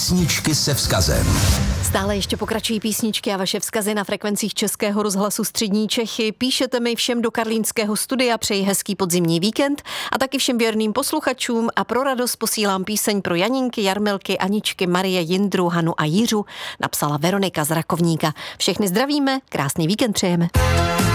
Písničky se vzkazem. Stále ještě pokračují písničky a vaše vzkazy na frekvencích Českého rozhlasu Střední Čechy. Píšete mi všem do karlínského studia, přeji hezký podzimní víkend a taky všem věrným posluchačům a pro radost posílám píseň pro Janinky, Jarmilky, Aničky, Marie, Jindru, Hanu a Jiřu. Napsala Veronika z Rakovníka. Všechny zdravíme, krásný víkend přejeme.